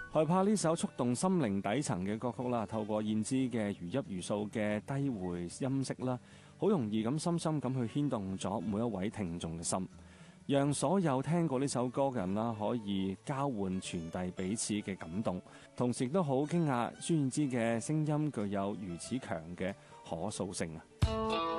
害怕呢首觸動心靈底層嘅歌曲啦，透過燕姿嘅如泣如訴嘅低回音色啦，好容易咁深深咁去牽動咗每一位聽眾嘅心，讓所有聽過呢首歌嘅人啦，可以交換傳遞彼此嘅感動，同時亦都好驚訝孫燕姿嘅聲音具有如此強嘅可塑性啊！